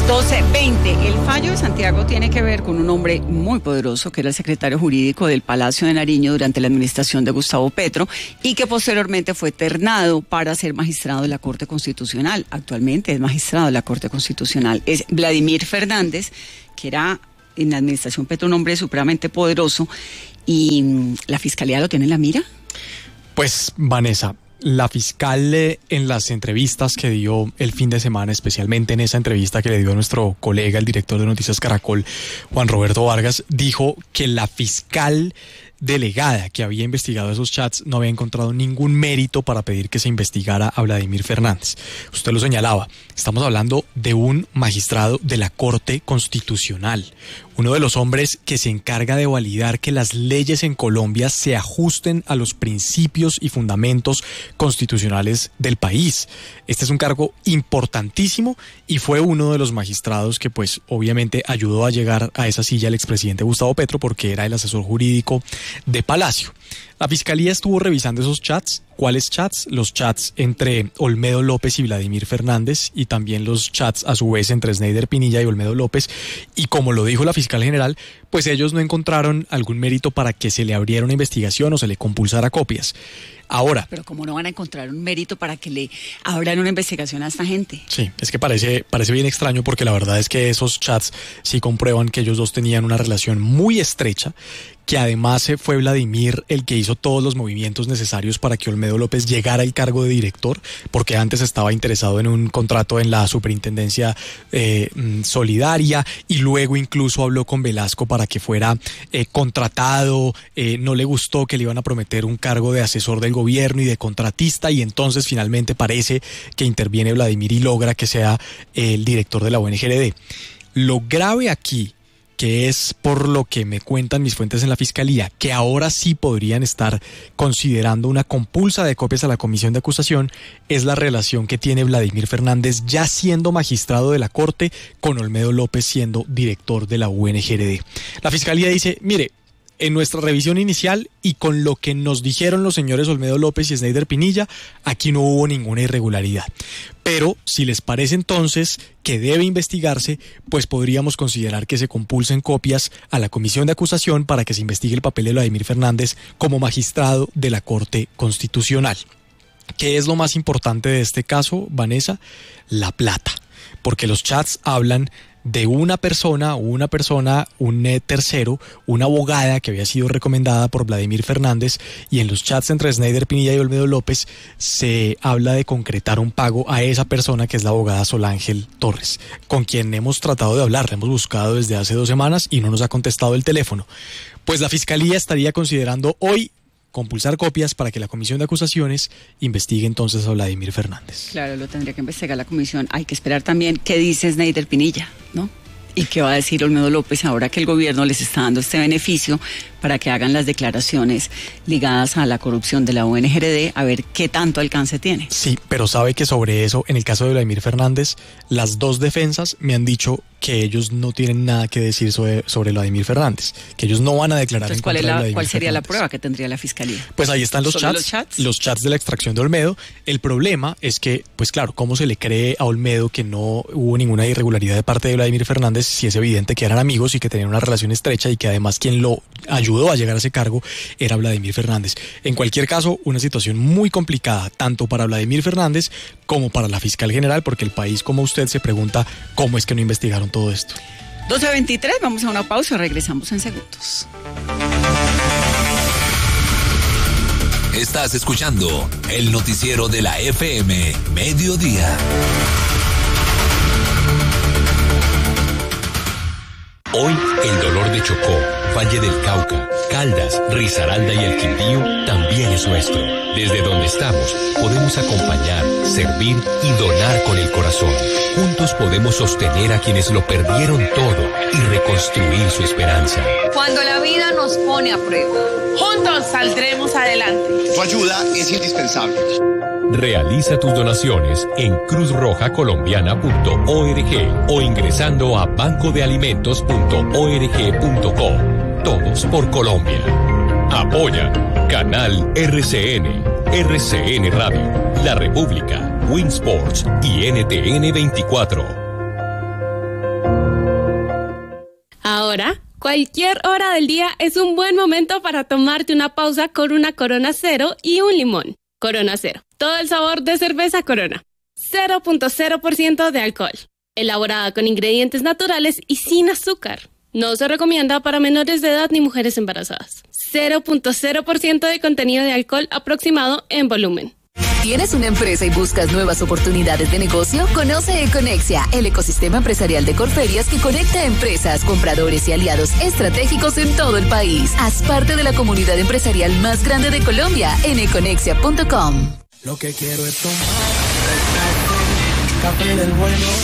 12:20. El fallo de Santiago tiene que ver con un hombre muy poderoso que era el secretario jurídico del Palacio de Nariño durante la administración de Gustavo Petro y que posteriormente fue ternado para ser magistrado de la Corte Constitucional. Actualmente es magistrado de la Corte Constitucional. Es Vladimir Fernández, que era en la administración Petro un hombre supremamente poderoso, y la Fiscalía lo tiene en la mira. Pues, Vanessa, la fiscal en las entrevistas que dio el fin de semana, especialmente en esa entrevista que le dio a nuestro colega, el director de Noticias Caracol, Juan Roberto Vargas, dijo que la fiscal delegada que había investigado esos chats no había encontrado ningún mérito para pedir que se investigara a Vladimir Fernández. Usted lo señalaba, estamos hablando de un magistrado de la Corte Constitucional, uno de los hombres que se encarga de validar que las leyes en Colombia se ajusten a los principios y fundamentos constitucionales del país. Este es un cargo importantísimo y fue uno de los magistrados que pues obviamente ayudó a llegar a esa silla el expresidente Gustavo Petro porque era el asesor jurídico de Palacio. La Fiscalía estuvo revisando esos chats. ¿Cuáles chats? Los chats entre Olmedo López y Vladimir Fernández y también los chats a su vez entre Sneider Pinilla y Olmedo López. Y como lo dijo la fiscal general, pues ellos no encontraron algún mérito para que se le abriera una investigación o se le compulsara copias. Ahora. Pero ¿cómo no van a encontrar un mérito para que le abran una investigación a esta gente? Sí, es que parece bien extraño porque la verdad es que esos chats sí comprueban que ellos dos tenían una relación muy estrecha, que además fue Vladimir el que hizo todos los movimientos necesarios para que Olmedo López llegara al cargo de director, porque antes estaba interesado en un contrato en la superintendencia solidaria y luego incluso habló con Velasco para que fuera contratado, no le gustó que le iban a prometer un cargo de asesor del gobierno y de contratista y entonces finalmente parece que interviene Vladimir y logra que sea el director de la UNGRD. Lo grave aquí, que es por lo que me cuentan mis fuentes en la Fiscalía, que ahora sí podrían estar considerando una compulsa de copias a la comisión de acusación, es la relación que tiene Vladimir Fernández ya siendo magistrado de la Corte con Olmedo López siendo director de la UNGRD. La Fiscalía dice, mire, en nuestra revisión inicial y con lo que nos dijeron los señores Olmedo López y Sneider Pinilla, aquí no hubo ninguna irregularidad. Pero si les parece entonces que debe investigarse, pues podríamos considerar que se compulsen copias a la comisión de acusación para que se investigue el papel de Vladimir Fernández como magistrado de la Corte Constitucional. ¿Qué es lo más importante de este caso, Vanessa? La plata. Porque los chats hablan de una persona, un tercero, una abogada que había sido recomendada por Vladimir Fernández, y en los chats entre Sneider Pinilla y Olmedo López se habla de concretar un pago a esa persona que es la abogada Solángel Torres, con quien hemos tratado de hablar, la hemos buscado desde hace 2 semanas y no nos ha contestado el teléfono. Pues la Fiscalía estaría considerando hoy compulsar copias para que la comisión de acusaciones investigue entonces a Vladimir Fernández. Claro, lo tendría que investigar la comisión. Hay que esperar también qué dice Sneider Pinilla, ¿no? Y qué va a decir Olmedo López ahora que el gobierno les está dando este beneficio para que hagan las declaraciones ligadas a la corrupción de la UNGRD, a ver qué tanto alcance tiene. Sí, pero sabe que sobre eso, en el caso de Vladimir Fernández, las 2 defensas me han dicho que ellos no tienen nada que decir sobre Vladimir Fernández, que ellos no van a declarar. Entonces, en contra de Vladimir ¿cuál sería Fernández. La prueba que tendría la Fiscalía? Pues ahí están los chats de la extracción de Olmedo. El problema es que, pues claro, ¿cómo se le cree a Olmedo que no hubo ninguna irregularidad de parte de Vladimir Fernández si es evidente que eran amigos y que tenían una relación estrecha y que además quien lo ayudó a llegar a ese cargo era Vladimir Fernández? En cualquier caso, una situación muy complicada, tanto para Vladimir Fernández como para la fiscal general, porque el país, como usted, se pregunta cómo es que no investigaron todo esto. 12:23, vamos a una pausa, regresamos en segundos. Estás escuchando el noticiero de la FM Mediodía. Hoy el dolor de Chocó, Valle del Cauca, Caldas, Risaralda y el Quindío también es nuestro. Desde donde estamos podemos acompañar, servir y donar con el corazón. Juntos podemos sostener a quienes lo perdieron todo y reconstruir su esperanza. Cuando la vida nos pone a prueba, juntos saldremos adelante. Tu ayuda es indispensable. Realiza tus donaciones en cruzrojacolombiana.org o ingresando a bancodealimentos.org.co. Todos por Colombia. Apoya Canal RCN, RCN Radio, La República, Winsports y NTN 24. Ahora, cualquier hora del día es un buen momento para tomarte una pausa con una Corona Cero y un limón. Corona Cero, todo el sabor de cerveza Corona. 0.0% de alcohol. Elaborada con ingredientes naturales y sin azúcar. No se recomienda para menores de edad ni mujeres embarazadas. 0.0% de contenido de alcohol aproximado en volumen. ¿Tienes una empresa y buscas nuevas oportunidades de negocio? Conoce Econexia, el ecosistema empresarial de Corferias que conecta a empresas, compradores y aliados estratégicos en todo el país. Haz parte de la comunidad empresarial más grande de Colombia en econexia.com. Lo que quiero es tomar café del bueno.